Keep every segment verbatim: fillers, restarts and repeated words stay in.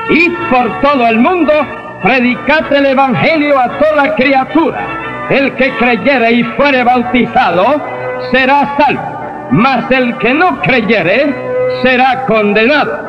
Id por todo el mundo, predicad el Evangelio a toda criatura. El que creyere y fuere bautizado será salvo, mas el que no creyere será condenado.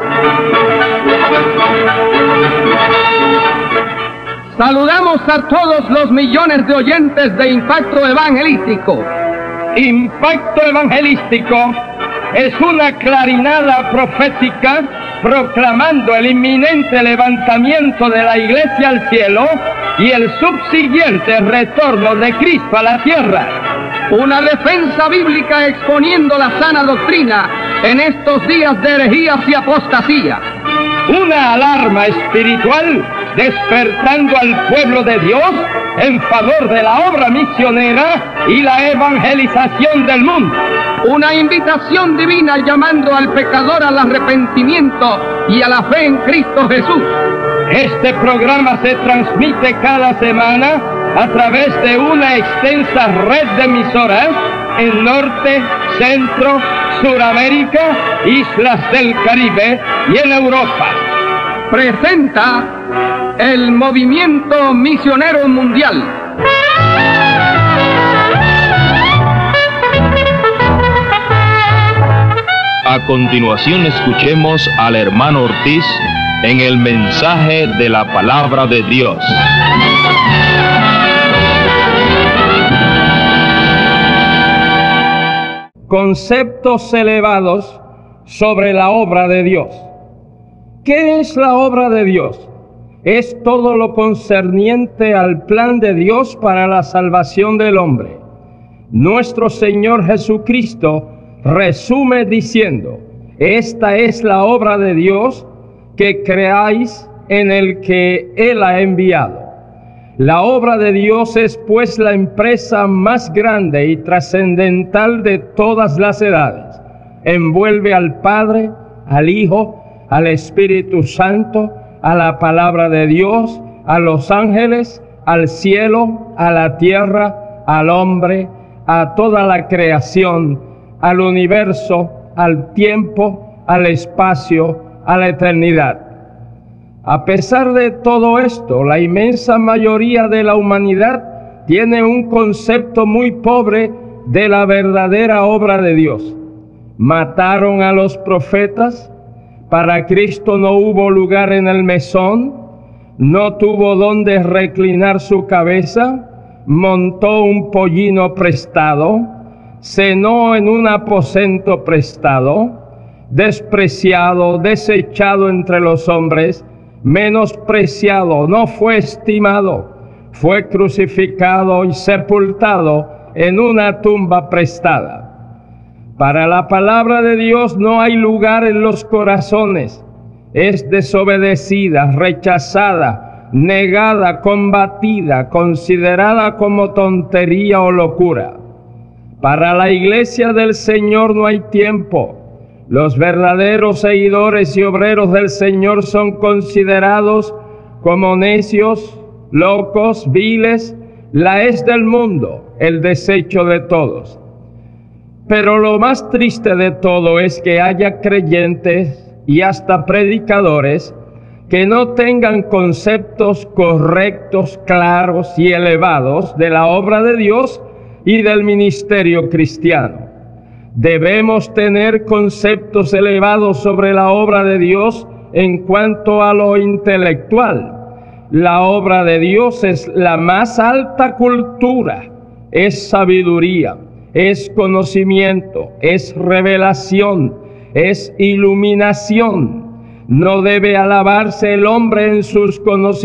Saludamos a todos los millones de oyentes de Impacto Evangelístico. Impacto Evangelístico es una clarinada profética proclamando el inminente levantamiento de la Iglesia al cielo y el subsiguiente retorno de Cristo a la tierra. Una defensa bíblica exponiendo la sana doctrina en estos días de herejías y apostasía. Una alarma espiritual despertando al pueblo de Dios en favor de la obra misionera y la evangelización del mundo. Una invitación divina llamando al pecador al arrepentimiento y a la fe en Cristo Jesús. Este programa se transmite cada semana a través de una extensa red de emisoras en Norte, Centro, Suramérica, Islas del Caribe y en Europa. Presenta el Movimiento Misionero Mundial. A continuación escuchemos al hermano Ortiz en el mensaje de la palabra de Dios. Conceptos elevados sobre la obra de Dios. ¿Qué es la obra de Dios? Es todo lo concerniente al plan de Dios para la salvación del hombre. Nuestro Señor Jesucristo resume diciendo: esta es la obra de Dios, que creáis en el que Él ha enviado. La obra de Dios es pues la empresa más grande y trascendental de todas las edades. Envuelve al Padre, al Hijo, al Espíritu Santo, a la palabra de Dios, a los ángeles, al cielo, a la tierra, al hombre, a toda la creación, al universo, al tiempo, al espacio, a la eternidad. A pesar de todo esto, la inmensa mayoría de la humanidad tiene un concepto muy pobre de la verdadera obra de Dios. Mataron a los profetas, para Cristo no hubo lugar en el mesón, no tuvo donde reclinar su cabeza, montó un pollino prestado, cenó en un aposento prestado, despreciado, desechado entre los hombres, menospreciado, no fue estimado, fue crucificado y sepultado en una tumba prestada. Para la palabra de Dios no hay lugar en los corazones, es desobedecida, rechazada, negada, combatida, considerada como tontería o locura. Para la iglesia del Señor no hay tiempo. Los verdaderos seguidores y obreros del Señor son considerados como necios, locos, viles, la hez del mundo, el desecho de todos. Pero lo más triste de todo es que haya creyentes y hasta predicadores que no tengan conceptos correctos, claros y elevados de la obra de Dios y del ministerio cristiano. Debemos tener conceptos elevados sobre la obra de Dios en cuanto a lo intelectual. La obra de Dios es la más alta cultura, es sabiduría, es conocimiento, es revelación, es iluminación. No debe alabarse el hombre en sus conocimientos